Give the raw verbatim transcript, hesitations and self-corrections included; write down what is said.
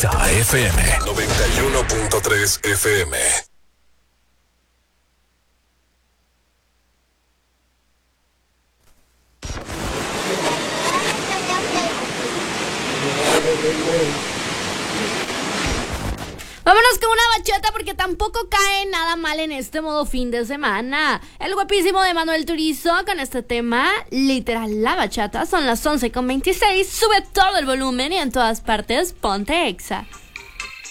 Exa F M noventa y uno punto tres F M. Vámonos con una bachata porque tampoco cae nada mal en este modo fin de semana. El guapísimo de Manuel Turizo con este tema, literal la bachata. Son las once con veintiséis. Sube todo el volumen y en todas partes ponte Exa.